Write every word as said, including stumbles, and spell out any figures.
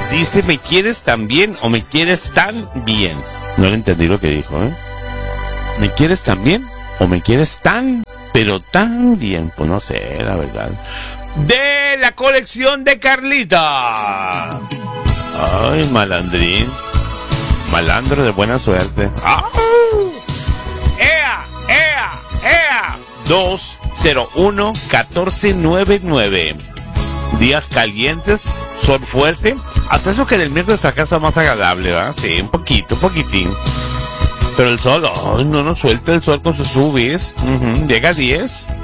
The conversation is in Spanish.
Dice, ¿me quieres tan bien o me quieres tan bien? No le entendí lo que dijo, ¿eh? ¿Me quieres tan bien o me quieres tan, pero tan bien? Pues no sé, la verdad. De la colección de Carlita. Ay, malandrín. Malandro de buena suerte. ¡Ah! ¡Ea! ¡Ea! ¡Ea! dos cero uno, uno cuatro nueve nueve. Días calientes, sol fuerte. Hasta eso que del miércoles acá está más agradable, ¿verdad? Sí, un poquito, un poquitín. Pero el sol, oh, no nos suelta el sol con sus U Vs. Uh-huh. Llega a diez.